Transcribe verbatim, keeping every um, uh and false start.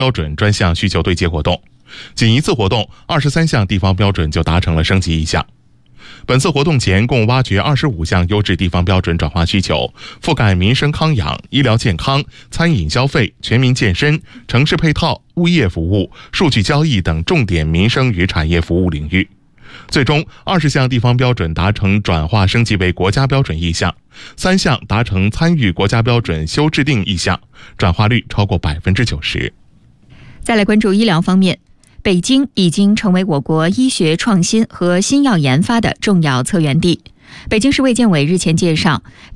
标准专项需求对接活动，仅一次活动，二十三项地方标准就达成了升级一项。本次活动前共挖掘二十五项优质地方标准转化需求，覆盖民生康养、医疗健康、餐饮消费、全民健身、城市配套、物业服务、数据交易等重点民生与产业服务领域。最终，二十项地方标准达成转化升级为国家标准意向，三项达成参与国家标准修制定意向，转化率超过百分之九十。 再来关注医疗方面，北京已经成为我国医学创新和新药研发的重要策源地。北京市卫健委日前介绍，